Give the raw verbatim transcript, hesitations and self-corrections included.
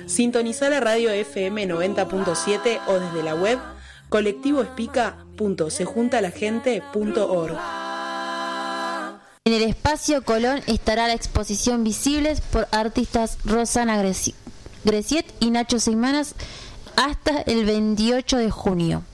Sintonizá la radio F M noventa punto siete o desde la web colectivoespica punto se junta la gente punto org. En el Espacio Colón estará la exposición Visibles por artistas Rosana Greci- Greciet y Nacho Seimanas hasta el veintiocho de junio.